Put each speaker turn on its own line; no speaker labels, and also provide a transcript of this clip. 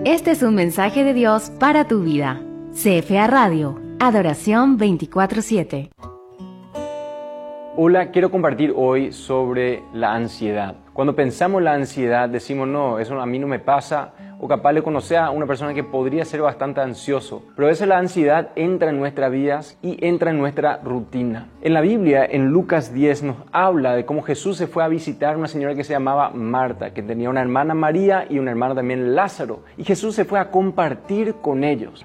Este es un mensaje de Dios para tu vida. CFA Radio, Adoración 24/7.
Hola, quiero compartir hoy sobre la ansiedad. Cuando pensamos en la ansiedad decimos, no, eso a mí no me pasa, o capaz le conoce a una persona que podría ser bastante ansioso. Pero a veces la ansiedad entra en nuestras vidas y entra en nuestra rutina. En la Biblia, en Lucas 10, nos habla de cómo Jesús se fue a visitar a una señora que se llamaba Marta, que tenía una hermana María y una hermana también Lázaro. Y Jesús se fue a compartir con ellos.